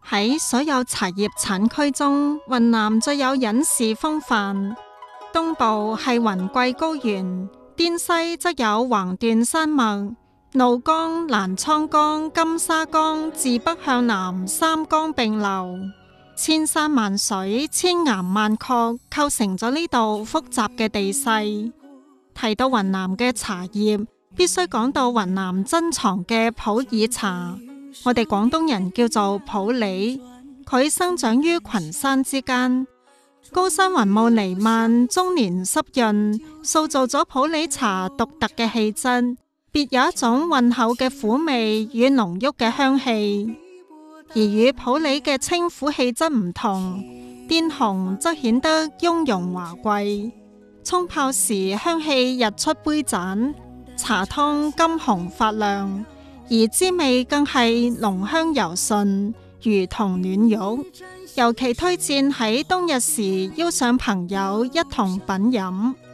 喺所有茶葉產區中，雲南最有隱士風範。東部係雲貴高原，滇西則有橫斷山脈，怒江、瀾滄江、金沙江自北向南三江並流，千山萬水、千岩萬壑，構成咗呢度複雜嘅地勢。提到雲南嘅茶葉，必須講到雲南珍藏嘅普洱茶，我哋廣東人叫做普洱。佢生長於群山之間，高山雲霧彌漫，終年濕潤，塑造咗普洱茶獨特嘅氣質，別有一種渾厚嘅苦味與濃郁嘅香氣。而與普洱嘅清苦氣質唔同，滇紅則顯得雍容華貴。沖泡時香氣溢出杯盞，茶湯金紅發亮，而滋味更係濃香柔順，如同暖玉。尤其推薦喺冬日時邀上朋友一同品飲。